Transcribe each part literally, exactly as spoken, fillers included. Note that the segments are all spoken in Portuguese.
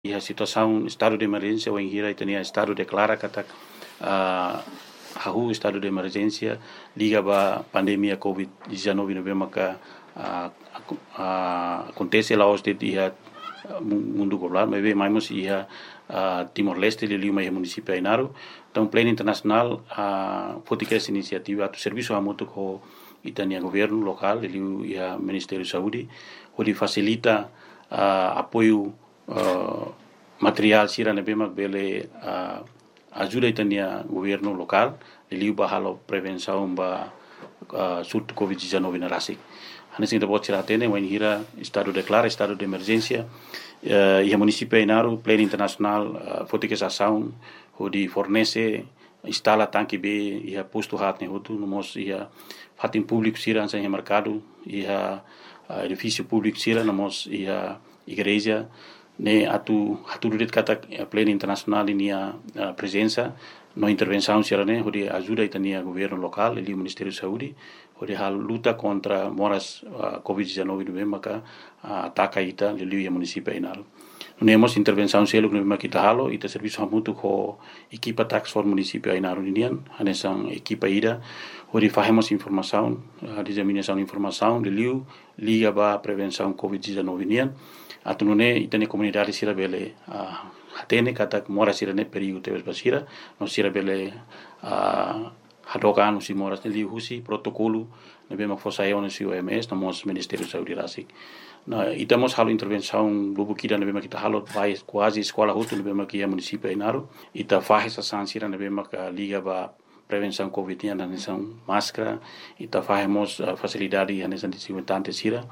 E a situação, estado de emergência, o Enhira tinha estado declara kata uh, hahu estado de emergência liga ba pandemia covid dezenove no maka uh, uh, acontece lá os de dia mundo global, mas bem mais ia uh, Timor Leste ali uma município Ainaro, então plano internacional a uh, fotica essa iniciativa do serviço a muito com Itania governo local ali ia Ministério da Saúde, onde facilita uh, apoio uh, material sira na bema bele uh, ajuda Itania governo local ali bahalo prevenção ba uh, surto covid dezenove na rasik. Hanes ainda pode tirar tene, when hira estado declara estado de emergência uh, e a município Ainaro plano internacional uh, fotica essa ação onde fornece instala tanque B e a posto hat ne hotu nomos e a fatin público sira sem mercado e a edifício público sira nomos e a igreja ne atu atu det kata plano internacional ini a presença no intervenção sira ne onde ajuda itania governo local e o Ministério da Saúde onde a luta contra moras uh, covid dezenove no maka uh, ataca ita lili a município Ainaro. Nemos intervenção selo no maka kita halo ita serviço hamutu ko equipa tax for município Ainaro ninian hanesang equipa ida onde fazemos informação a disseminação de informação lili liga ba prevenção covid dezenove ninian atunune itane comunidade sira bele uh, hatene kata mora sira ne perigo teves basira no sira bele uh, hadoka anu si moras nili husi protokolo na bema fosa eu no si O M S no mos Ministério da Saúde rasik na itamos halo intervenção lubu kida na bema kita halo vai quase escola hutu na bema kia município Ainaro ita faz essa sansira na bema ka liga ba prevenção covid na nesão máscara ita fazemos uh, facilidade na nesão desinfetante sira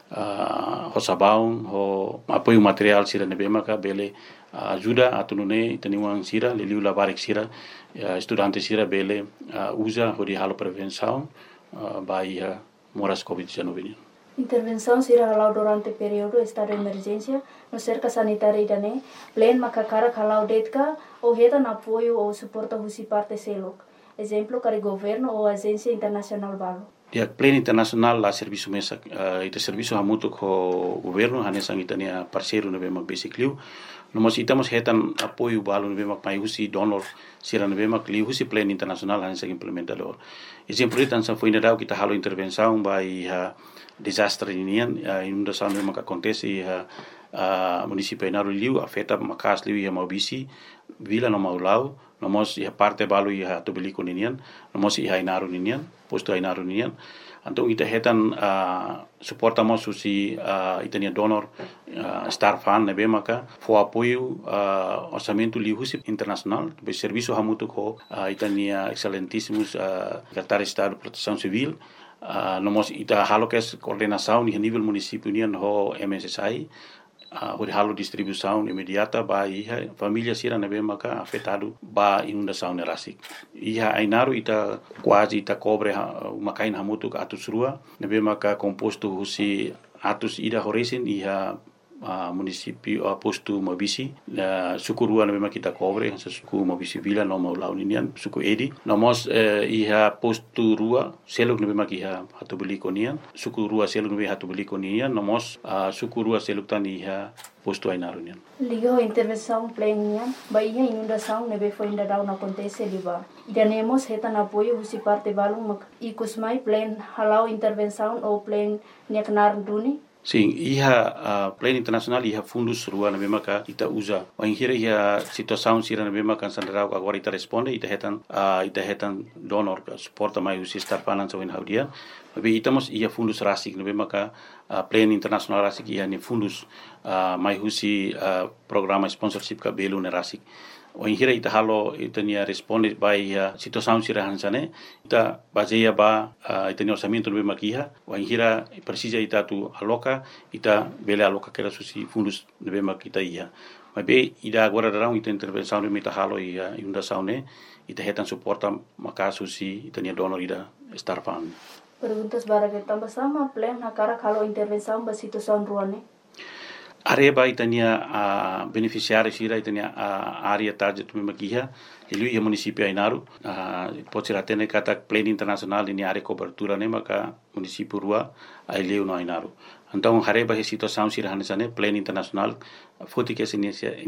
uh, ho sabão ho apoio material sira na bema ka bele uh, ajuda atunune itaniwang sira liliu labarik sira uh, estudante sira bele uh, usa ho di halo prevenção uh, by uh, moras covid dezenove. Intervenção será halau durante período estado de emergência no cerca sanitária idane plan makakara halau detka ou reda na apoio ou suporta husi parte selok. Exemplo para governo ou agência internacional balo. Dia plano internacional la serviço mesa uh, ite serviço hamutu ko governo hanesang itania parceiro no bema basically no mas itamos hetan apoio balo no bema pai husi donor sira no bema kli husi plano internacional hanesang implementador. Exemplo itan sa foi nadau kita halo intervenção by uh, desastre inian uh, inundação no que acontece e uh, uh, município Ainaro liu afeta makas liu e maubisi vila no maulau nomos ia parte balu ia tobeliko ninian nomos ia Ainaro ninian posto Ainaro ninian então ita hetan uh, suportamos usi uh, itania donor uh, star fan nebe maka fo apoio uh, orçamento lihusi internacional be serviço hamutu ko uh, itania excelentíssimos uh, secretário de Estado de Proteção Civil uh, nomos ita halo kes coordenação ni nível município nian ho M S S I Uh, o halo distribuição imediata ba iha família sira na bem maka afetado ba inundação na rasik iha Ainaro ita quase ita cobre uma kain hamutu atus rua na bem maka composto husi atus ida horesin iha uh, município uh, posto Mabisi uh, suku rua na bem kita cobre suku Mabisi vila no mau ninian suku edi nomos uh, iha posto rua seluk na bem iha hatu beli konian suku rua seluk na hatu beli konian nomos uh, suku rua seluk tan iha posto Ainaro nian. Liga a intervenção plena, baía inundação nebe foi ainda não acontece liba. Idanemos hetan apoio husi parte balung e kusmai plan halau intervenção ou plan nyaknar duni. Sim, iha uh, plano internacional iha fundos rua na bema ka ita usa. O inhira iha situação sira na bema kan sandrau agora ita responde ita hetan uh, ita hetan donor ka suporta mai usi star finance o in haudia. Tapi itamos iha fundos rasik na bema ka uh, plano internacional rasik iha ni fundos uh, mai usi uh, programa sponsorship ka belu na rasik. O inhira ita halo ita nia responde by uh, situação sira hansane ita baseia ba uh, ita ni orçamento no makiha o inhira precisa ita tu aloca ita bele aloca que era susi fundos no bema kita ia mas be ida agora darão ita intervenção no ita halo ia inundação ne ita hetan suporta maka susi ita ni donor ida star fund. Perguntas bara que tambah sama plan na cara kalau intervenção ba situação ruane. Areba itania a uh, beneficiário sira itania a uh, área target tu makiha ilu ia município Ainaro uh, pode ser até kata plano internacional ini área cobertura ne maka município rua a ileu no Ainaro Então, hareba he situação sirahana sane, plano internacional, foto que essa